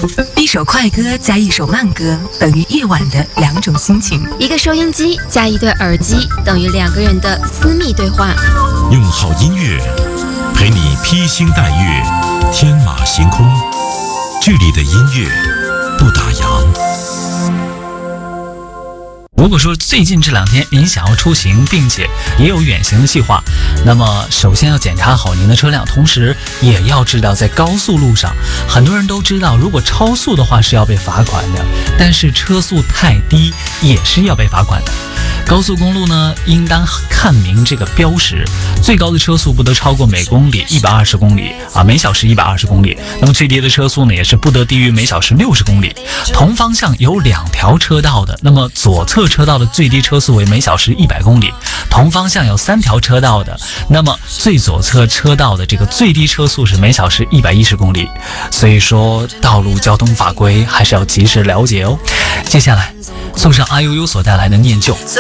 一首快歌加一首慢歌，等于夜晚的2种心情。 一个收音机加一对耳机，等于2个人的私密对话。 用好音乐陪你披星戴月，天马行空。这里的音乐不打烊。 如果说最近这2天您想要出行，并且也有远行的计划，那么首先要检查好您的车辆，同时也要知道在高速路上，很多人都知道如果超速的话是要被罚款的，但是车速太低也是要被罚款的。高速公路呢，应当看明这个标识，最高的车速不得超过每公里120公里每小时120公里。那么最低的车速呢，也是不得低于每小时60公里。同方向有2条车道的，那么左侧车道的最低车速为每小时100公里，同方向有3条车道的，那么最左侧车道的这个最低车速是每小时110公里。所以说道路交通法规还是要及时了解哦。接下来送上阿悠悠所带来的念旧。